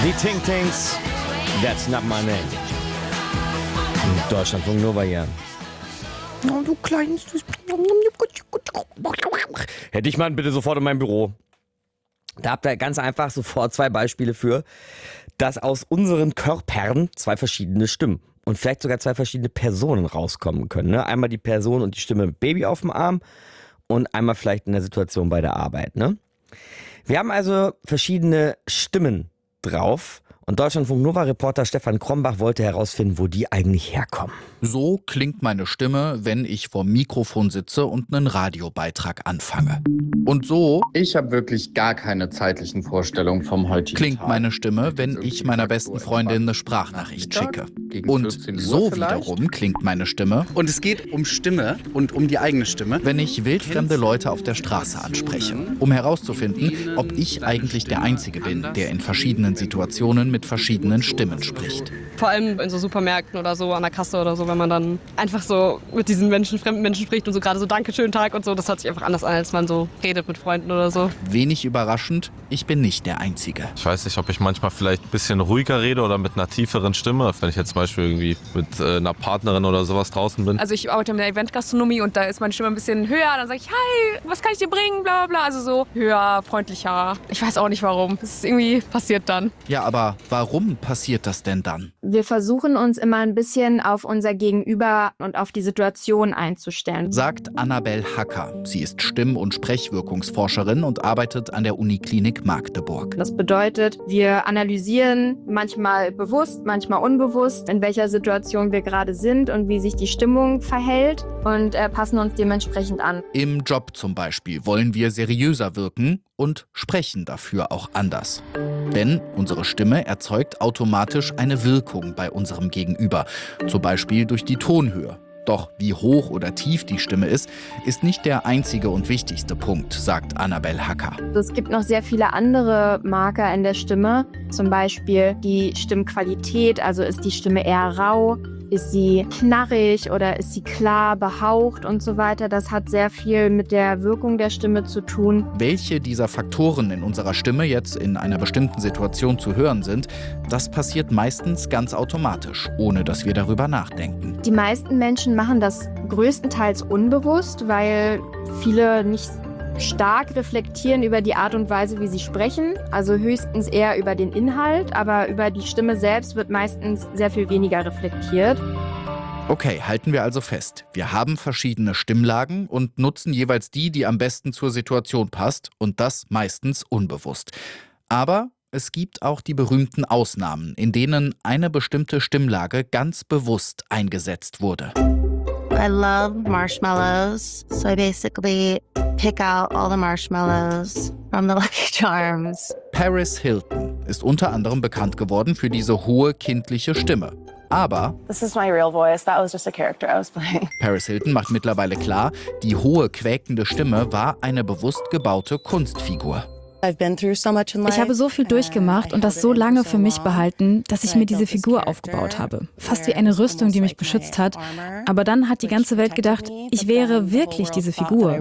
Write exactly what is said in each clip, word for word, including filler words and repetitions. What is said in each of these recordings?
Die Ting Tings, that's not my name. Deutschlandfunk Nova hier. Oh, du kleines. Hätte ich mal bitte sofort in meinem Büro. Da habt ihr ganz einfach sofort zwei Beispiele für, dass aus unseren Körpern zwei verschiedene Stimmen und vielleicht sogar zwei verschiedene Personen rauskommen können. Ne? Einmal die Person und die Stimme mit Baby auf dem Arm und einmal vielleicht in der Situation bei der Arbeit. Ne? Wir haben also verschiedene Stimmen drauf. Und Deutschlandfunk Nova-Reporter Stefan Krombach wollte herausfinden, wo die eigentlich herkommen. So klingt meine Stimme, wenn ich vorm Mikrofon sitze und einen Radiobeitrag anfange. Und so Ich habe wirklich gar keine zeitlichen Vorstellungen vom heutigen klingt Tag. meine Stimme, wenn ich meiner besten Freundin eine Sprachnachricht schicke. Und so wiederum klingt meine Stimme, Und es geht um Stimme und um die eigene Stimme. wenn ich wildfremde Leute auf der Straße anspreche, um herauszufinden, ob ich eigentlich der Einzige bin, der in verschiedenen Situationen mit verschiedenen Stimmen spricht. Vor allem in so Supermärkten oder so, an der Kasse oder so, wenn man dann einfach so mit diesen Menschen, fremden Menschen spricht und so gerade so Dankeschön Tag und so, das hört sich einfach anders an, als man so redet mit Freunden oder so. Wenig überraschend, ich bin nicht der Einzige. Ich weiß nicht, ob ich manchmal vielleicht ein bisschen ruhiger rede oder mit einer tieferen Stimme, wenn ich jetzt zum Beispiel irgendwie mit äh, einer Partnerin oder sowas draußen bin. Also ich arbeite in der Eventgastronomie und da ist meine Stimme ein bisschen höher. Dann sage ich, hi, was kann ich dir bringen, bla bla bla. Also so höher, freundlicher. Ich weiß auch nicht warum. Das ist irgendwie passiert dann. Ja, aber warum passiert das denn dann? Wir versuchen uns immer ein bisschen auf unser Gegenüber und auf die Situation einzustellen. Sagt Annabel Hacker. Sie ist Stimm- und Sprechwirkungsforscherin und arbeitet an der Uniklinik Magdeburg. Das bedeutet, wir analysieren manchmal bewusst, manchmal unbewusst, in welcher Situation wir gerade sind und wie sich die Stimmung verhält und äh, passen uns dementsprechend an. Im Job zum Beispiel wollen wir seriöser wirken und sprechen dafür auch anders. Denn unsere Stimme erzeugt automatisch eine Wirkung bei unserem Gegenüber, zum Beispiel durch die Tonhöhe. Doch wie hoch oder tief die Stimme ist, ist nicht der einzige und wichtigste Punkt, sagt Annabel Hacker. Es gibt noch sehr viele andere Marker in der Stimme, zum Beispiel die Stimmqualität, also ist die Stimme eher rau, ist sie knarrig oder ist sie klar behaucht und so weiter. Das hat sehr viel mit der Wirkung der Stimme zu tun. Welche dieser Faktoren in unserer Stimme jetzt in einer bestimmten Situation zu hören sind, das passiert meistens ganz automatisch, ohne dass wir darüber nachdenken. Die meisten Menschen machen das größtenteils unbewusst, weil viele nicht stark reflektieren über die Art und Weise, wie sie sprechen, also höchstens eher über den Inhalt, aber über die Stimme selbst wird meistens sehr viel weniger reflektiert. Okay, halten wir also fest. Wir haben verschiedene Stimmlagen und nutzen jeweils die, die am besten zur Situation passt und das meistens unbewusst. Aber es gibt auch die berühmten Ausnahmen, in denen eine bestimmte Stimmlage ganz bewusst eingesetzt wurde. I love marshmallows, so I basically pick out all the marshmallows from the Lucky Charms. Paris Hilton ist unter anderem bekannt geworden für diese hohe kindliche Stimme. Aber This is my real voice. That was just a character I was playing. Paris Hilton macht mittlerweile klar, die hohe quäkende Stimme war eine bewusst gebaute Kunstfigur. Ich habe so viel durchgemacht und das so lange für mich behalten, dass ich mir diese Figur aufgebaut habe. Fast wie eine Rüstung, die mich beschützt hat. Aber dann hat die ganze Welt gedacht, ich wäre wirklich diese Figur.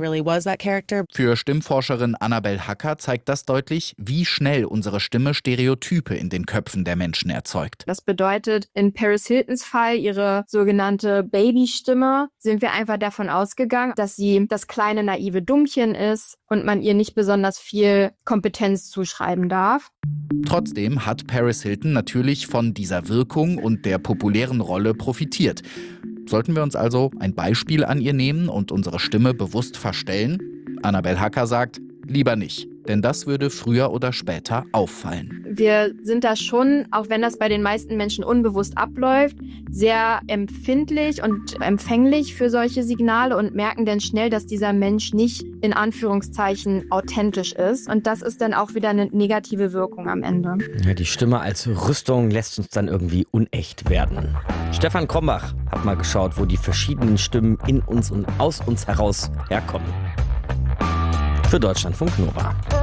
Für Stimmforscherin Annabel Hacker zeigt das deutlich, wie schnell unsere Stimme Stereotype in den Köpfen der Menschen erzeugt. Das bedeutet, in Paris Hiltons Fall, ihre sogenannte Babystimme, sind wir einfach davon ausgegangen, dass sie das kleine naive Dummchen ist und man ihr nicht besonders viel Kompetenz zuschreiben darf. Trotzdem hat Paris Hilton natürlich von dieser Wirkung und der populären Rolle profitiert. Sollten wir uns also ein Beispiel an ihr nehmen und unsere Stimme bewusst verstellen? Annabel Hacker sagt, lieber nicht, denn das würde früher oder später auffallen. Wir sind da schon, auch wenn das bei den meisten Menschen unbewusst abläuft, sehr empfindlich und empfänglich für solche Signale und merken dann schnell, dass dieser Mensch nicht in Anführungszeichen authentisch ist. Und das ist dann auch wieder eine negative Wirkung am Ende. Ja, die Stimme als Rüstung lässt uns dann irgendwie unecht werden. Stefan Krombach hat mal geschaut, wo die verschiedenen Stimmen in uns und aus uns heraus herkommen. Für Deutschlandfunk Nova.